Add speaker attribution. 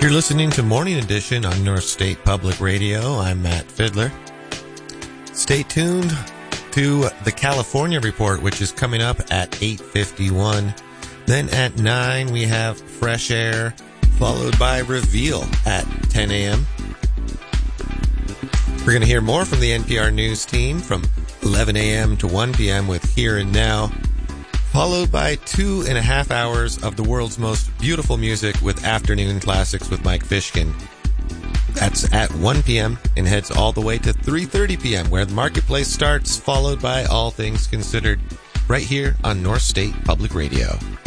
Speaker 1: You're listening to Morning Edition on North State Public Radio. I'm Matt Fiddler. Stay tuned to the California Report, which is coming up at 8:51. Then at 9, we have Fresh Air, followed by Reveal at 10 a.m. We're going to hear more from the NPR News team from 11 a.m. to 1 p.m. with Here and Now, followed by 2.5 hours of the world's most beautiful music with Afternoon Classics with Mike Fishkin. That's at 1 p.m. and heads all the way to 3:30 p.m. where the Marketplace starts, followed by All Things Considered, right here on North State Public Radio.